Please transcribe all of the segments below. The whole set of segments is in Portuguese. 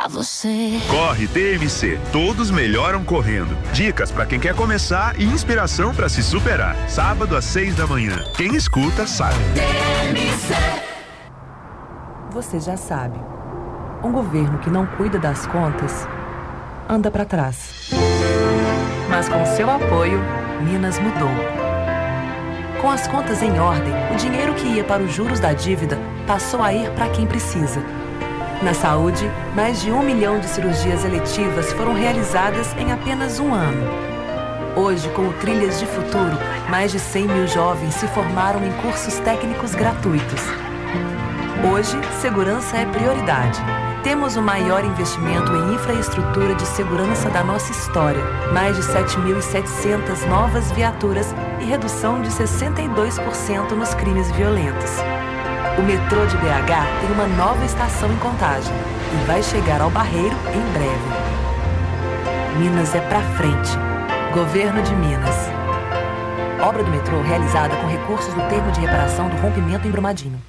você. Corre TMC, todos melhoram correndo. Dicas para quem quer começar e inspiração para se superar. Sábado às 6 da manhã. Quem escuta sabe. TMC. Você já sabe. Um governo que não cuida das contas anda para trás. Mas com seu apoio, Minas mudou. Com as contas em ordem, o dinheiro que ia para os juros da dívida passou a ir para quem precisa. Na saúde, mais de 1 milhão de cirurgias eletivas foram realizadas em apenas um ano. Hoje, com o Trilhas de Futuro, mais de 100 mil jovens se formaram em cursos técnicos gratuitos. Hoje, segurança é prioridade. Temos o maior investimento em infraestrutura de segurança da nossa história. Mais de 7.700 novas viaturas e redução de 62% nos crimes violentos. O metrô de BH tem uma nova estação em Contagem e vai chegar ao Barreiro em breve. Minas é pra frente. Governo de Minas. Obra do metrô realizada com recursos do termo de reparação do rompimento em Brumadinho.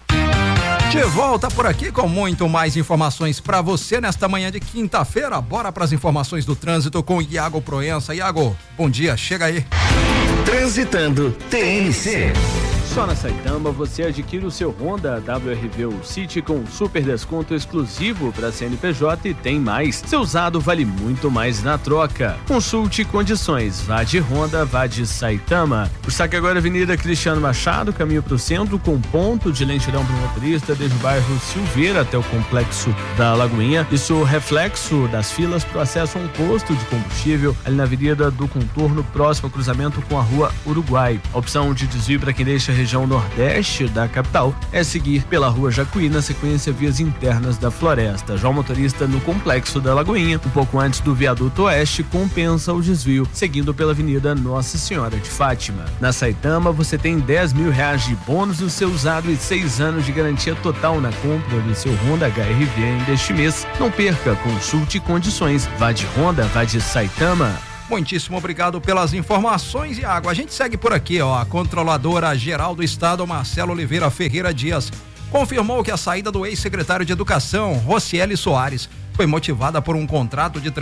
De volta por aqui com muito mais informações para você nesta manhã de quinta-feira. Bora para as informações do trânsito com Iago Proença. Iago, bom dia, chega aí. Transitando TMC. Só na Saitama você adquire o seu Honda WRV City com super desconto exclusivo para CNPJ e tem mais. Seu usado vale muito mais na troca. Consulte condições. Vá de Honda, vá de Saitama. O destaque agora é Avenida Cristiano Machado, caminho para o centro, com ponto de lentidão para o motorista desde o bairro Silveira até o complexo da Lagoinha. Isso reflexo das filas para o acesso a um posto de combustível ali na Avenida do Contorno, próximo ao cruzamento com a Rua Uruguai. A opção de desvio para quem deixa a região nordeste da capital é seguir pela Rua Jacuí na sequência vias internas da Floresta. Já o motorista no complexo da Lagoinha, um pouco antes do viaduto oeste, compensa o desvio seguindo pela Avenida Nossa Senhora de Fátima. Na Saitama você tem R$10 mil de bônus no seu usado e 6 anos de garantia total na compra do seu Honda HRV ainda este mês. Não perca, consulte condições. Vá de Honda, vá de Saitama. Muitíssimo obrigado pelas informações, Iago. A gente segue por aqui, ó. A Controladora Geral do Estado, Marcelo Oliveira Ferreira Dias, confirmou que a saída do ex-secretário de Educação, Rocieli Soares, foi motivada por um contrato de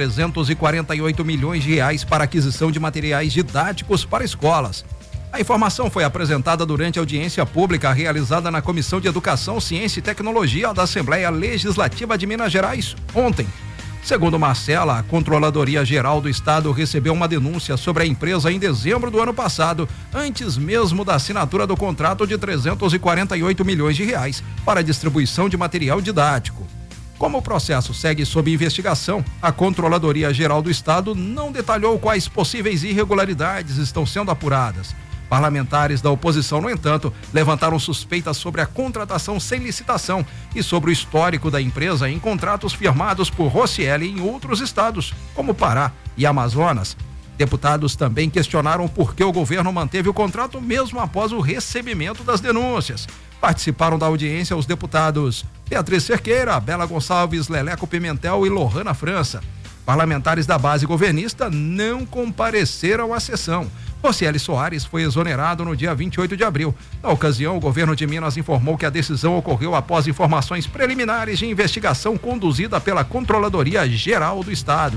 R$348 milhões para aquisição de materiais didáticos para escolas. A informação foi apresentada durante a audiência pública realizada na Comissão de Educação, Ciência e Tecnologia da Assembleia Legislativa de Minas Gerais ontem. Segundo Marcela, a Controladoria Geral do Estado recebeu uma denúncia sobre a empresa em dezembro do ano passado, antes mesmo da assinatura do contrato de R$348 milhões para a distribuição de material didático. Como o processo segue sob investigação, a Controladoria Geral do Estado não detalhou quais possíveis irregularidades estão sendo apuradas. Parlamentares da oposição, no entanto, levantaram suspeitas sobre a contratação sem licitação e sobre o histórico da empresa em contratos firmados por Rocieli em outros estados, como Pará e Amazonas. Deputados também questionaram por que o governo manteve o contrato mesmo após o recebimento das denúncias. Participaram da audiência os deputados Beatriz Cerqueira, Bela Gonçalves, Leleco Pimentel e Lohana França. Parlamentares da base governista não compareceram à sessão. Rocieli Soares foi exonerado no dia 28 de abril. Na ocasião, o governo de Minas informou que a decisão ocorreu após informações preliminares de investigação conduzida pela Controladoria Geral do Estado.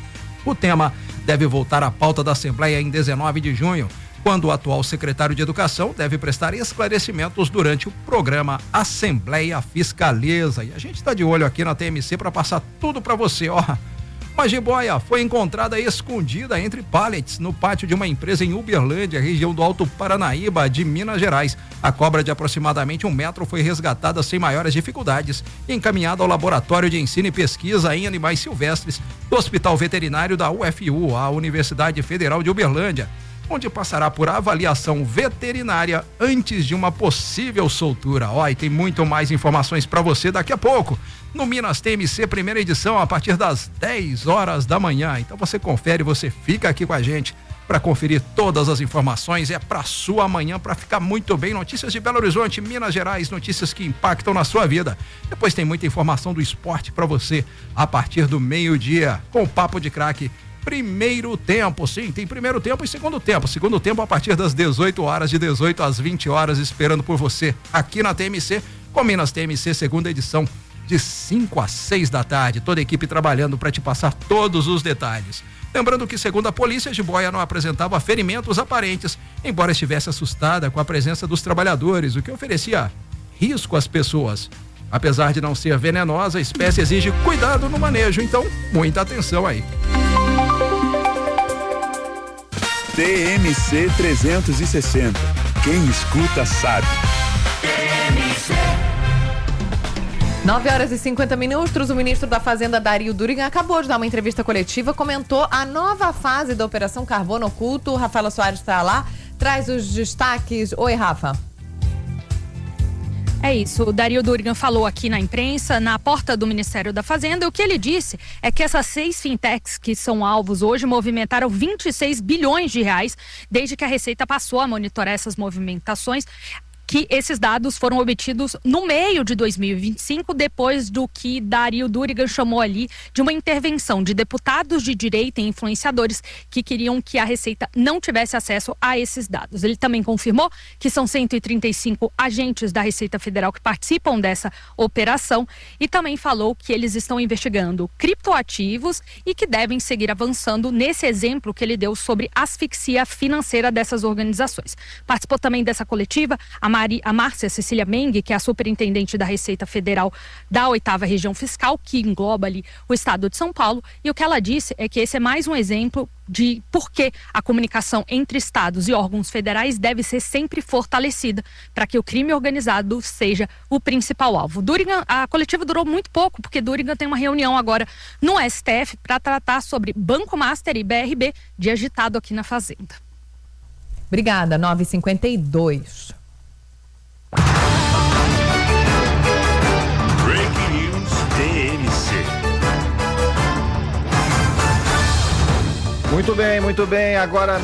O tema deve voltar à pauta da Assembleia em 19 de junho, quando o atual secretário de Educação deve prestar esclarecimentos durante o programa Assembleia Fiscaliza. E a gente está de olho aqui na TMC para passar tudo para você, ó. Uma jiboia foi encontrada escondida entre pallets no pátio de uma empresa em Uberlândia, região do Alto Paranaíba de Minas Gerais. A cobra de aproximadamente 1 metro foi resgatada sem maiores dificuldades e encaminhada ao Laboratório de Ensino e Pesquisa em Animais Silvestres do Hospital Veterinário da UFU, a Universidade Federal de Uberlândia, onde passará por avaliação veterinária antes de uma possível soltura. Ó, e tem muito mais informações para você daqui a pouco no Minas TMC, primeira edição, a partir das 10 horas da manhã. Então você confere, você fica aqui com a gente para conferir todas as informações. É para sua manhã, para ficar muito bem. Notícias de Belo Horizonte, Minas Gerais, notícias que impactam na sua vida. Depois tem muita informação do esporte para você a partir do meio-dia, com o Papo de Craque. Primeiro tempo, sim, tem primeiro tempo e segundo tempo. Segundo tempo a partir das 18 horas, de 18 às 20 horas, esperando por você aqui na TMC, com Minas TMC, segunda edição. de 5 às 6 da tarde. Toda a equipe trabalhando para te passar todos os detalhes. Lembrando que, segundo a polícia, a jiboia não apresentava ferimentos aparentes, embora estivesse assustada com a presença dos trabalhadores, o que oferecia risco às pessoas. Apesar de não ser venenosa, a espécie exige cuidado no manejo, então muita atenção aí. TMC 360. Quem escuta sabe. 9h50. O ministro da Fazenda, Dario Durigan, acabou de dar uma entrevista coletiva, comentou a nova fase da Operação Carbono Oculto. Rafaela Soares está lá, traz os destaques. Oi, Rafa. É isso, o Dario Durigan falou aqui na imprensa, na porta do Ministério da Fazenda, e o que ele disse é que essas 6 fintechs que são alvos hoje movimentaram 26 bilhões de reais desde que a Receita passou a monitorar essas movimentações, que esses dados foram obtidos no meio de 2025, depois do que Dario Durigan chamou ali de uma intervenção de deputados de direita e influenciadores que queriam que a Receita não tivesse acesso a esses dados. Ele também confirmou que são 135 agentes da Receita Federal que participam dessa operação e também falou que eles estão investigando criptoativos e que devem seguir avançando nesse exemplo que ele deu sobre asfixia financeira dessas organizações. Participou também dessa coletiva a Márcia Cecília Meng, que é a superintendente da Receita Federal da 8ª Região Fiscal, que engloba ali o estado de São Paulo, e o que ela disse é que esse é mais um exemplo de por que a comunicação entre estados e órgãos federais deve ser sempre fortalecida para que o crime organizado seja o principal alvo. Durigan, a coletiva durou muito pouco, porque Durigan tem uma reunião agora no STF para tratar sobre Banco Master e BRB, de agitado aqui na Fazenda. Obrigada, 9h52. Breaking News TMC. Muito bem. Agora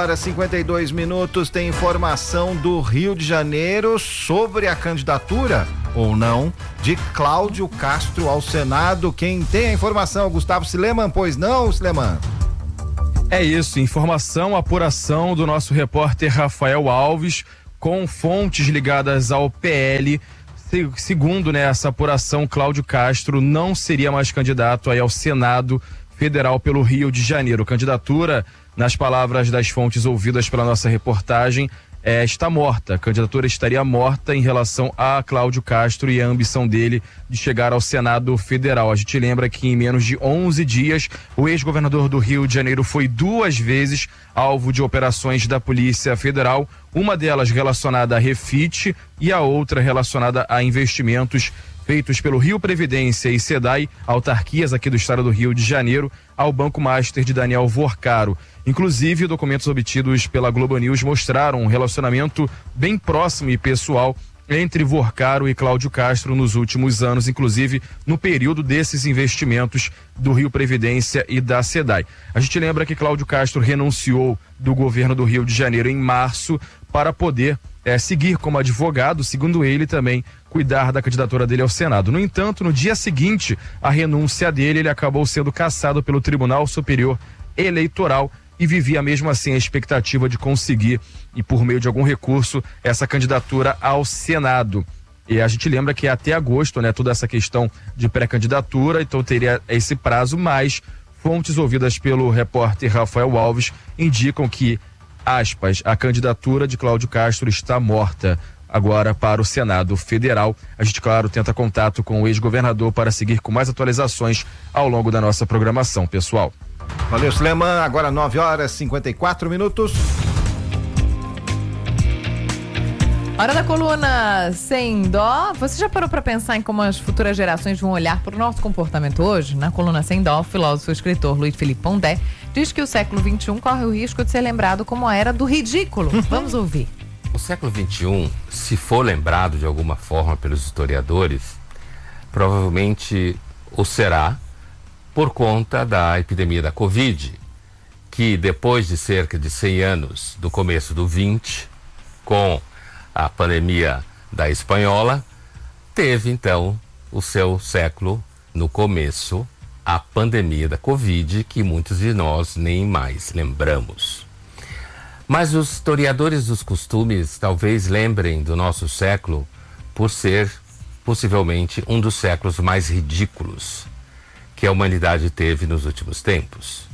9h52. Tem informação do Rio de Janeiro sobre a candidatura ou não de Cláudio Castro ao Senado. Quem tem a informação, Gustavo Sileman, pois não, Sileman? É isso, informação, apuração do nosso repórter Rafael Alves, com fontes ligadas ao PL. Segundo essa apuração, Cláudio Castro não seria mais candidato aí ao Senado Federal pelo Rio de Janeiro. Candidatura, nas palavras das fontes ouvidas pela nossa reportagem, está morta. A candidatura estaria morta em relação a Cláudio Castro e a ambição dele de chegar ao Senado Federal. A gente lembra que em menos de 11 dias, o ex-governador do Rio de Janeiro foi 2 vezes alvo de operações da Polícia Federal, uma delas relacionada a Refit e a outra relacionada a investimentos feitos pelo Rio Previdência e SEDAI, autarquias aqui do estado do Rio de Janeiro, ao Banco Master de Daniel Vorcaro. Inclusive, documentos obtidos pela Globo News mostraram um relacionamento bem próximo e pessoal entre Vorcaro e Cláudio Castro nos últimos anos, inclusive no período desses investimentos do Rio Previdência e da SEDAI. A gente lembra que Cláudio Castro renunciou do governo do Rio de Janeiro em março para poder seguir como advogado, segundo ele também, cuidar da candidatura dele ao Senado. No entanto, no dia seguinte à renúncia dele, ele acabou sendo cassado pelo Tribunal Superior Eleitoral e vivia mesmo assim a expectativa de conseguir, e por meio de algum recurso, essa candidatura ao Senado. E a gente lembra que até agosto, toda essa questão de pré-candidatura, então teria esse prazo, mas fontes ouvidas pelo repórter Rafael Alves indicam que, aspas, a candidatura de Cláudio Castro está morta agora para o Senado Federal. A gente, claro, tenta contato com o ex-governador para seguir com mais atualizações ao longo da nossa programação, pessoal. Valeu, Sileman. Agora 9h54. Hora da coluna Sem Dó. Você já parou para pensar em como as futuras gerações vão olhar para o nosso comportamento hoje? Na coluna Sem Dó, o filósofo e escritor Luiz Felipe Pondé diz que o século XXI corre o risco de ser lembrado como a era do ridículo. Vamos ouvir. O século XXI, se for lembrado de alguma forma pelos historiadores, provavelmente o será por conta da epidemia da Covid, que depois de cerca de 100 anos do começo do 20, com a pandemia da espanhola, teve então o seu século no começo, a pandemia da Covid, que muitos de nós nem mais lembramos. Mas os historiadores dos costumes talvez lembrem do nosso século por ser possivelmente um dos séculos mais ridículos que a humanidade teve nos últimos tempos.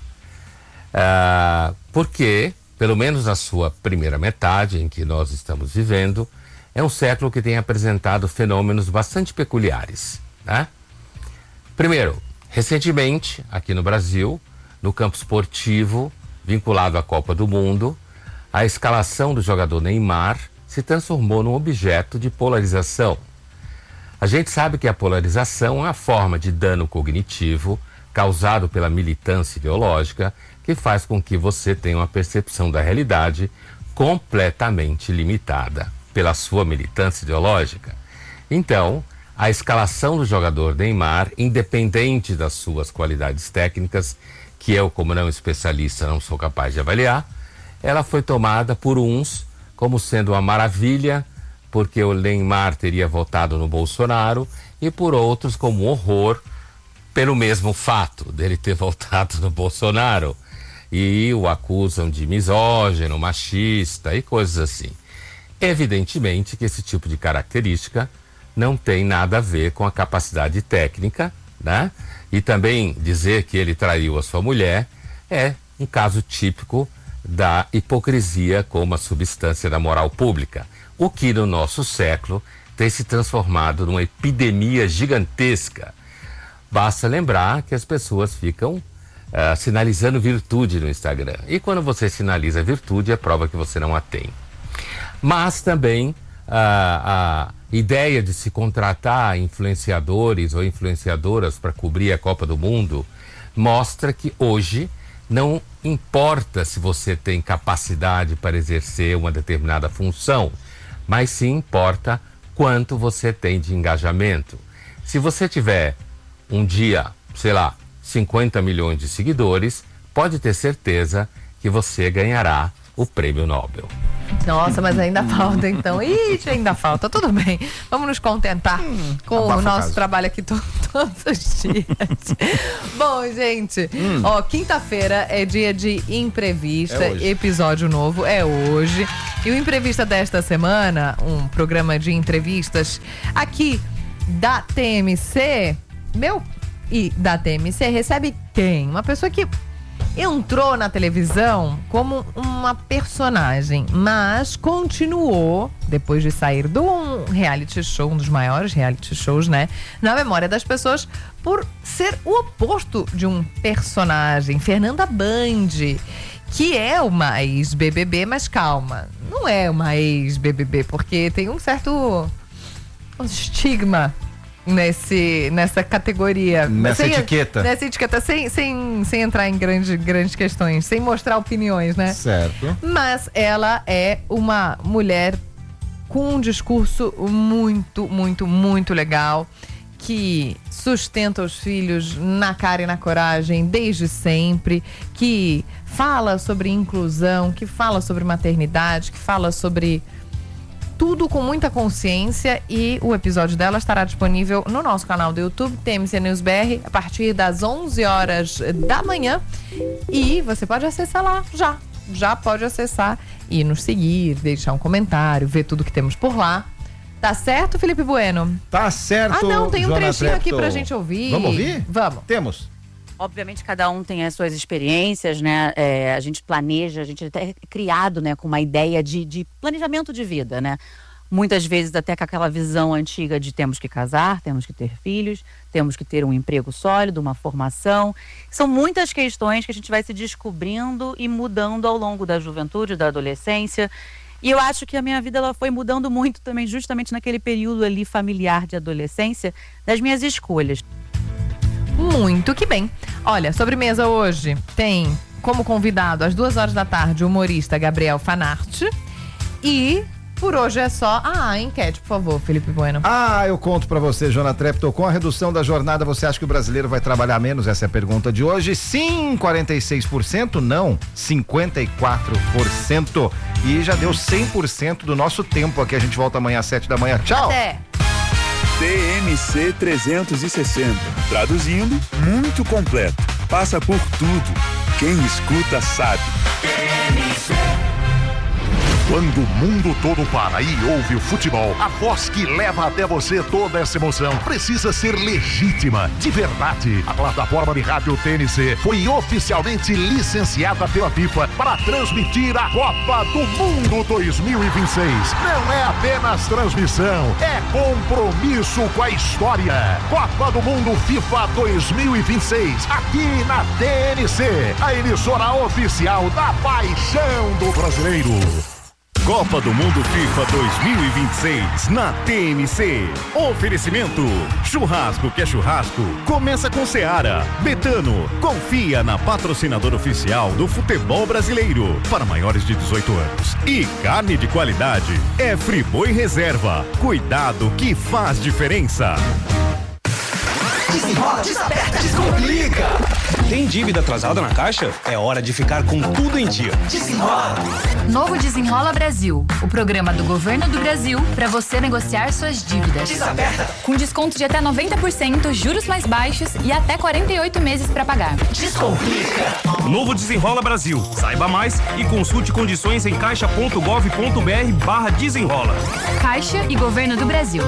Porque, pelo menos na sua primeira metade, em que nós estamos vivendo, é um século que tem apresentado fenômenos bastante peculiares, né? Primeiro, recentemente, aqui no Brasil, no campo esportivo, vinculado à Copa do Mundo, a escalação do jogador Neymar se transformou num objeto de polarização. A gente sabe que a polarização é uma forma de dano cognitivo causado pela militância ideológica que faz com que você tenha uma percepção da realidade completamente limitada pela sua militância ideológica. Então, a escalação do jogador Neymar, independente das suas qualidades técnicas, que eu, como não especialista, não sou capaz de avaliar, ela foi tomada por uns como sendo uma maravilha, porque o Neymar teria votado no Bolsonaro, e por outros como um horror, pelo mesmo fato dele ter votado no Bolsonaro. E o acusam de misógino, machista e coisas assim. Evidentemente que esse tipo de característica não tem nada a ver com a capacidade técnica, né? E também dizer que ele traiu a sua mulher é um caso típico da hipocrisia como a substância da moral pública, o que no nosso século tem se transformado numa epidemia gigantesca. Basta lembrar que as pessoas ficam sinalizando virtude no Instagram. E quando você sinaliza virtude, é prova que você não a tem. Mas também a ideia de se contratar influenciadores ou influenciadoras para cobrir a Copa do Mundo mostra que hoje não importa se você tem capacidade para exercer uma determinada função, mas sim importa quanto você tem de engajamento. Se você tiver um dia, sei lá, 50 milhões de seguidores, pode ter certeza que você ganhará o prêmio Nobel. Nossa, mas ainda falta então. Ixi, ainda falta. Tudo bem. Vamos nos contentar com o nosso trabalho aqui todos os dias. Bom, gente, ó, quinta-feira é dia de Imprevista. Episódio novo é hoje. E o Imprevista desta semana, um programa de entrevistas aqui da TMC, da TMC, recebe quem? Uma pessoa que entrou na televisão como uma personagem, mas continuou, depois de sair de um reality show, um dos maiores reality shows, né? Na memória das pessoas, por ser o oposto de um personagem. Fernanda Band, que é uma ex-BBB, mas calma, não é uma ex-BBB, porque tem um certo estigma nessa categoria. Nessa etiqueta. Nessa etiqueta, sem entrar em grandes questões, sem mostrar opiniões, né? Certo. Mas ela é uma mulher com um discurso muito, muito, muito legal, que sustenta os filhos na cara e na coragem desde sempre, que fala sobre inclusão, que fala sobre maternidade, que fala sobre tudo com muita consciência, e o episódio dela estará disponível no nosso canal do YouTube, TMC News BR, a partir das 11 horas da manhã. E você pode acessar lá, já pode acessar e nos seguir, deixar um comentário, ver tudo que temos por lá. Tá certo, Felipe Bueno? Tá certo. Ah, não, tem um Joana trechinho Treptow aqui pra gente ouvir. Vamos ouvir? Vamos. Temos. Obviamente, cada um tem as suas experiências, né? A gente planeja, a gente até é criado, né, com uma ideia de planejamento de vida, né? Muitas vezes até com aquela visão antiga de temos que casar, temos que ter filhos, temos que ter um emprego sólido, uma formação. São muitas questões que a gente vai se descobrindo e mudando ao longo da juventude, da adolescência. E eu acho que a minha vida ela foi mudando muito também, justamente naquele período ali familiar de adolescência, das minhas escolhas. Muito que bem. Olha, sobremesa hoje tem como convidado às 2 horas da tarde o humorista Gabriel Fanart. E por hoje é só. A enquete, por favor, Felipe Bueno. Eu conto pra você, Joana Treptow. Com a redução da jornada, você acha que o brasileiro vai trabalhar menos? Essa é a pergunta de hoje. Sim, 46%. Não, 54%. E já deu 100% do nosso tempo aqui. A gente volta amanhã às 7 da manhã. Tchau! Até! TMC 360. Traduzindo, muito completo. Passa por tudo. Quem escuta sabe. TMC. Quando o mundo todo para e ouve o futebol, a voz que leva até você toda essa emoção precisa ser legítima, de verdade. A plataforma de rádio TNC foi oficialmente licenciada pela FIFA para transmitir a Copa do Mundo 2026. Não é apenas transmissão, é compromisso com a história. Copa do Mundo FIFA 2026, aqui na TNC, a emissora oficial da paixão do brasileiro. Copa do Mundo FIFA 2026 na TNC. Oferecimento: churrasco que é churrasco, começa com Seara. Betano, confia na patrocinadora oficial do futebol brasileiro para maiores de 18 anos. E carne de qualidade é Friboi Reserva. Cuidado que faz diferença. Desenrola, desaperta, descomplica. Tem dívida atrasada na Caixa? É hora de ficar com tudo em dia. Desenrola. Novo Desenrola Brasil, o programa do Governo do Brasil para você negociar suas dívidas. Desaperta. Com desconto de até 90%, juros mais baixos e até 48 meses para pagar. Descomplica. Novo Desenrola Brasil. Saiba mais e consulte condições em caixa.gov.br/desenrola. Caixa e Governo do Brasil.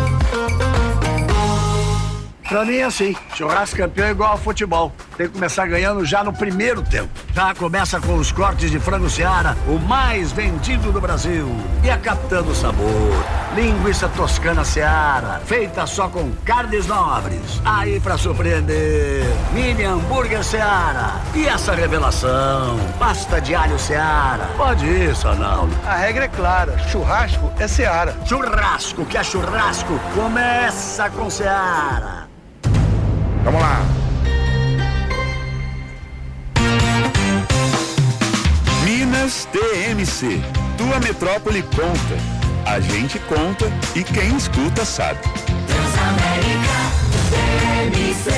Pra mim é assim, churrasco campeão é igual ao futebol. Tem que começar ganhando já no primeiro tempo. Já começa com os cortes de frango Seara, o mais vendido do Brasil. E a Capitã do Sabor, linguiça toscana Seara, feita só com carnes nobres. Aí pra surpreender, mini hambúrguer Seara. E essa revelação, pasta de alho Seara. Pode ir, Sanaldo. A regra é clara, churrasco é Seara. Churrasco que é churrasco, começa com Seara. Vamos lá. Minas TMC. Tua metrópole conta. A gente conta e quem escuta sabe. Transamérica TMC.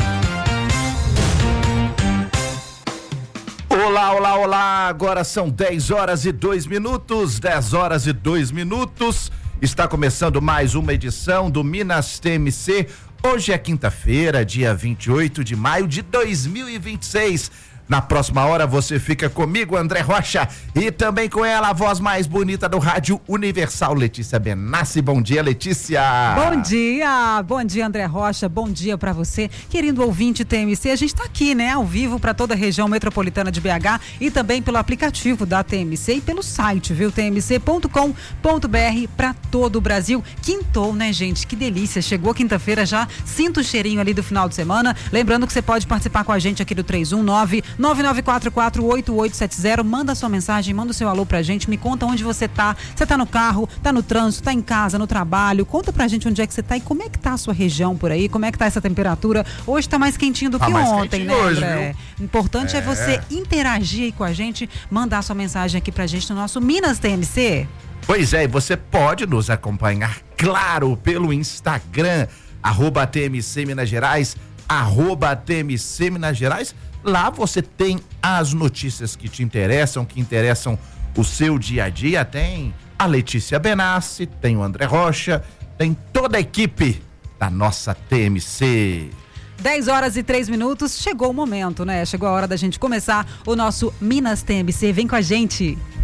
Olá, olá, olá. Agora são 10 horas e 2 minutos. 10 horas e 2 minutos. Está começando mais uma edição do Minas TMC. Hoje é quinta-feira, dia 28 de maio de 2026. Na próxima hora você fica comigo, André Rocha, e também com ela, a voz mais bonita do Rádio Universal, Letícia Benassi. Bom dia, Letícia. Bom dia, André Rocha, bom dia pra você, querido ouvinte TMC. A gente tá aqui, né, ao vivo pra toda a região metropolitana de BH e também pelo aplicativo da TMC e pelo site, viu, tmc.com.br pra todo o Brasil. Quintou, né, gente, que delícia, chegou quinta-feira já, sinto o cheirinho ali do final de semana. Lembrando que você pode participar com a gente aqui do 319-9944-8870, manda sua mensagem, manda o seu alô pra gente, me conta onde você tá no carro, tá no trânsito, tá em casa, no trabalho, conta pra gente onde é que você tá e como é que tá a sua região por aí, como é que tá essa temperatura. Hoje tá mais quentinho do que ontem, né, hoje, André? Importante é você interagir aí com a gente, mandar sua mensagem aqui pra gente no nosso Minas TMC. Pois é, e você pode nos acompanhar, claro, pelo Instagram, @TMC Minas Gerais, @TMC Minas Gerais. Lá você tem as notícias que te interessam, que interessam o seu dia a dia. Tem a Letícia Benassi, tem o André Rocha, tem toda a equipe da nossa TMC. 10 horas e 3 minutos, chegou o momento, né? Chegou a hora da gente começar o nosso Minas TMC. Vem com a gente.